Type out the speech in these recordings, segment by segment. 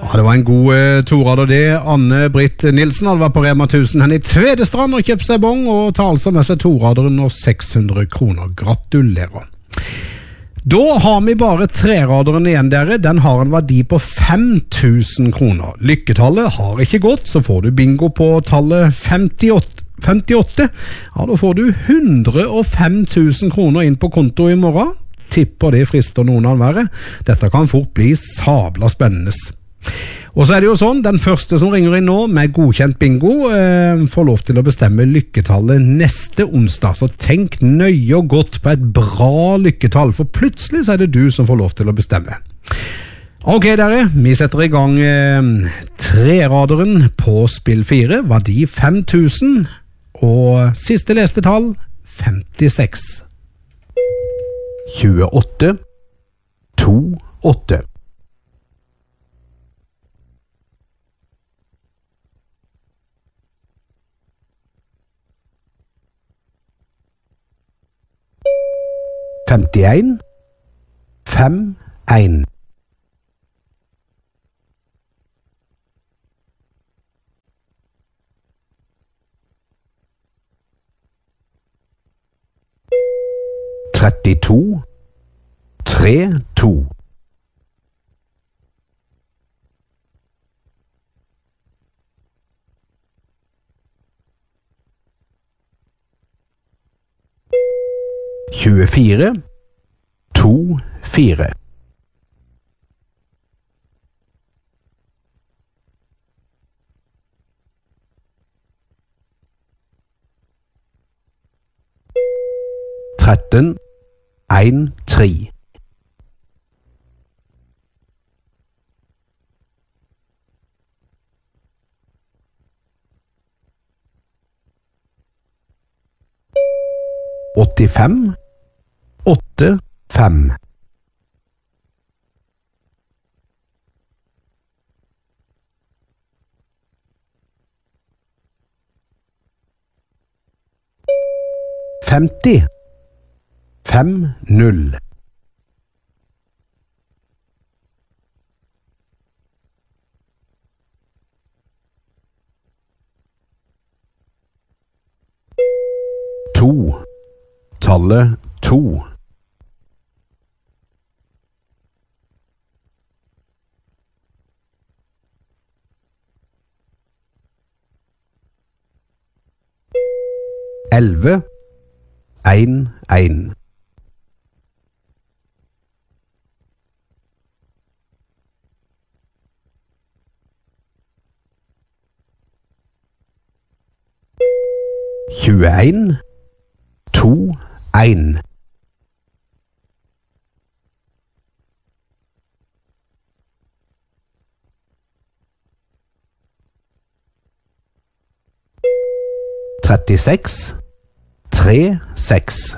Ja, det var en god torader det. Anne-Britt Nilsen hadde vært på Rema 1000 henne i Tvedestrand og kjøpt seg bong, og tar altså med seg toraderen og 600 kroner. Gratulerer. Da har vi bare treraderen igjen, dere. Den har en verdi på 5000 kroner. Lykketallet har ikke gått, så får du bingo på tallet 58. Ja, da får du 105 000 kroner inn på konto i morgen. Tipper det frister noen av hver. Dette kan fort bli sabla spennende. Og så er det jo sånn, den første som ringer inn nå med godkjent bingo får lov til å bestemme lykketallet neste onsdag. Så tenk nøye og godt på et bra lykketall, for plutselig så er det du som får lov til å bestemme. Ok dere, vi setter i gang treraderen på spill 4, verdi 5000, og siste leste tall 56. 28 28 51 51 32 32 24 24 13 1 3 85 8 5 50 5 0 2 tallet 2 11 1 1 21 2 1 36 3 6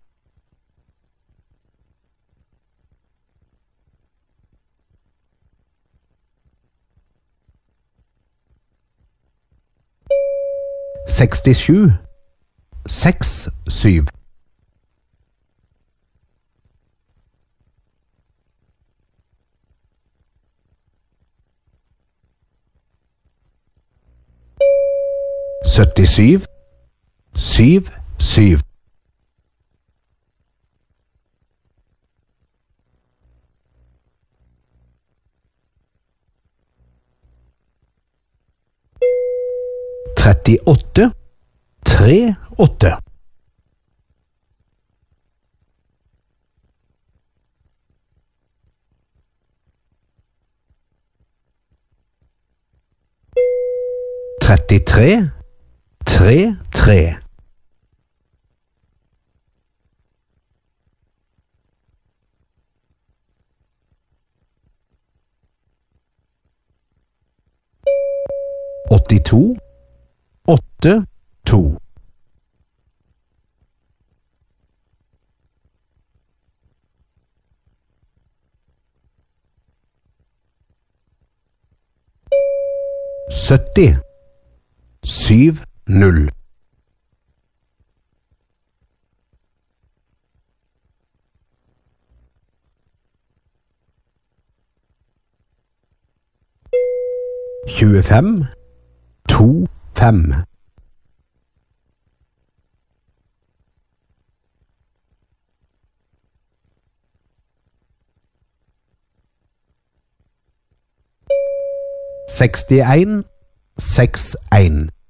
67 6 7 77 7 7 38 3 8 33 3 3 82 8 2 70 7 0 70 25 25. Sekstien 61.